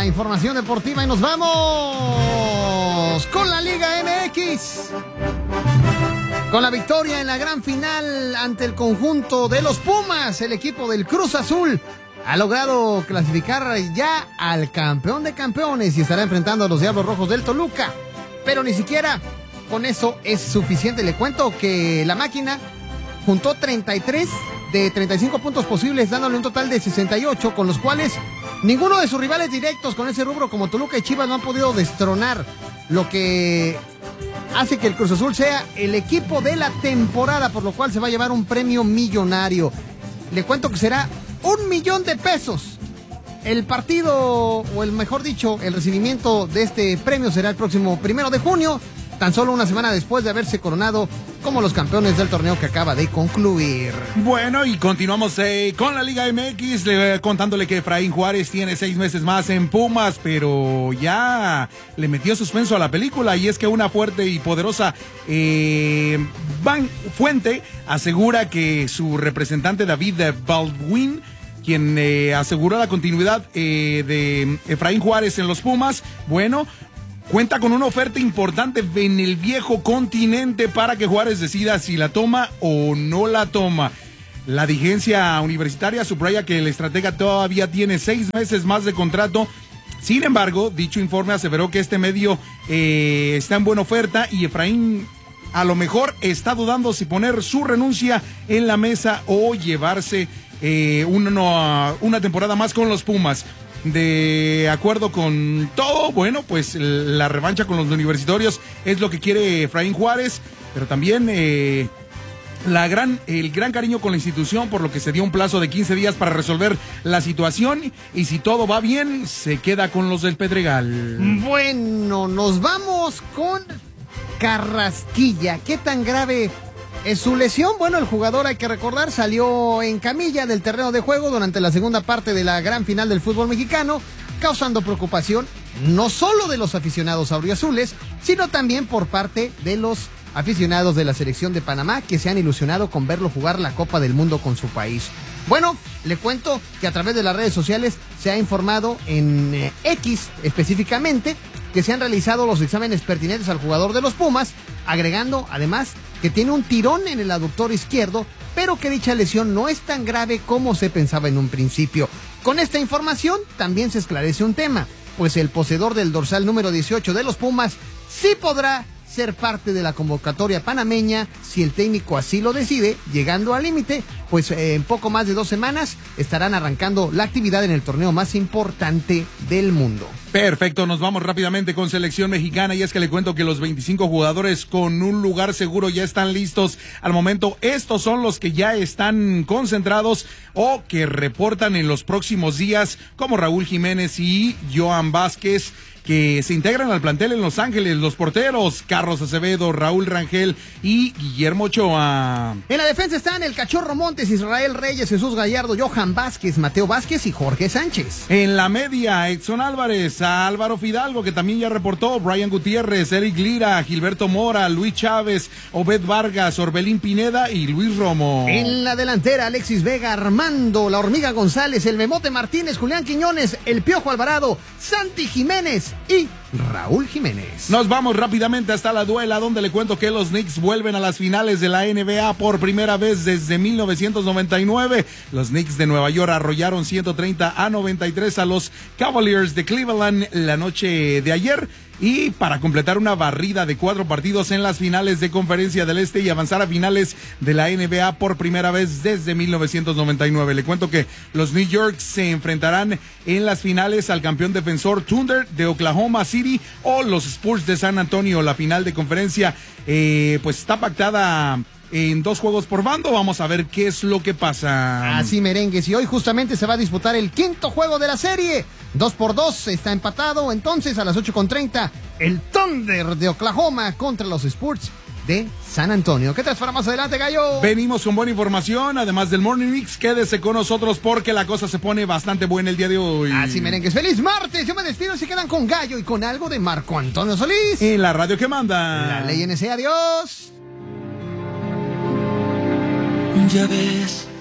información deportiva y nos vamos con la Liga MX. Con la victoria en la gran final ante el conjunto de los Pumas, el equipo del Cruz Azul ha logrado clasificar ya al campeón de campeones y estará enfrentando a los Diablos Rojos del Toluca. Pero ni siquiera con eso es suficiente. Le cuento que la máquina juntó 33 de 35 puntos posibles, dándole un total de 68, con los cuales ninguno de sus rivales directos con ese rubro como Toluca y Chivas no han podido destronar, lo que hace que el Cruz Azul sea el equipo de la temporada, por lo cual se va a llevar un premio millonario. Le cuento que será $1,000,000. El partido, o el mejor dicho, el recibimiento de este premio será el próximo 1 de junio, tan solo una semana después de haberse coronado como los campeones del torneo que acaba de concluir. Bueno, y continuamos con la Liga MX, contándole que Efraín Juárez tiene 6 meses más en Pumas, pero ya le metió suspenso a la película, y es que una fuerte y poderosa fuente asegura que su representante David Baldwin, quien aseguró la continuidad de Efraín Juárez en los Pumas, bueno, cuenta con una oferta importante en el viejo continente para que Juárez decida si la toma o no la toma. La dirigencia universitaria subraya que el estratega todavía tiene 6 meses más de contrato. Sin embargo, dicho informe aseveró que este medio está en buena oferta y Efraín a lo mejor está dudando si poner su renuncia en la mesa o llevarse una temporada más con los Pumas. De acuerdo con todo, bueno, pues la revancha con los universitarios es lo que quiere Efraín Juárez, pero también el gran cariño con la institución, por lo que se dio un plazo de 15 días para resolver la situación, y si todo va bien, se queda con los del Pedregal. Bueno, nos vamos con Carrasquilla. ¿Qué tan grave es su lesión? Bueno, el jugador, hay que recordar, salió en camilla del terreno de juego durante la segunda parte de la gran final del fútbol mexicano, causando preocupación no solo de los aficionados auriazules, sino también por parte de los aficionados de la selección de Panamá, que se han ilusionado con verlo jugar la Copa del Mundo con su país. Bueno, le cuento que a través de las redes sociales se ha informado en X específicamente que se han realizado los exámenes pertinentes al jugador de los Pumas, agregando además que tiene un tirón en el aductor izquierdo, pero que dicha lesión no es tan grave como se pensaba en un principio. Con esta información también se esclarece un tema, pues el poseedor del dorsal número 18 de los Pumas sí podrá ser parte de la convocatoria panameña si el técnico así lo decide, llegando al límite, pues en poco más de 2 semanas estarán arrancando la actividad en el torneo más importante del mundo. Perfecto, nos vamos rápidamente con selección mexicana, y es que le cuento que los 25 jugadores con un lugar seguro ya están listos. Al momento, estos son los que ya están concentrados o que reportan en los próximos días, como Raúl Jiménez y Johan Vázquez, que se integran al plantel en Los Ángeles. Los porteros, Carlos Acevedo, Raúl Rangel y Guillermo Ochoa. En la defensa están el Cachorro Montes, Israel Reyes, Jesús Gallardo, Johan Vázquez, Mateo Vázquez y Jorge Sánchez. En la media, Edson Álvarez, Álvaro Fidalgo, que también ya reportó, Brian Gutiérrez, Eric Lira, Gilberto Mora, Luis Chávez, Obed Vargas, Orbelín Pineda y Luis Romo. En la delantera, Alexis Vega, Armando, La Hormiga González, el Memote Martínez, Julián Quiñones, el Piojo Alvarado, Santi Jiménez y Raúl Jiménez. Nos vamos rápidamente hasta la Duela, donde le cuento que los Knicks vuelven a las finales de la NBA por primera vez desde 1999. Los Knicks de Nueva York arrollaron 130-93 a los Cavaliers de Cleveland la noche de ayer, y para completar una barrida de 4 partidos en las finales de Conferencia del Este y avanzar a finales de la NBA por primera vez desde 1999. Le cuento que los New York se enfrentarán en las finales al campeón defensor Thunder de Oklahoma City o los Spurs de San Antonio. La final de conferencia pues está pactada en 2 juegos por bando. Vamos a ver qué es lo que pasa. Así merengues, y hoy justamente se va a disputar el 5º juego de la serie. 2-2 está empatado. Entonces a las 8:30 el Thunder de Oklahoma contra los Spurs de San Antonio. ¿Qué traes para más adelante, Gallo? Venimos con buena información, además del Morning Mix. Quédese con nosotros porque la cosa se pone bastante buena el día de hoy. Así merengues, feliz martes. Yo me despido y se quedan con Gallo y con algo de Marco Antonio Solís. En la radio que manda. La ley NC, adiós. Ya ves,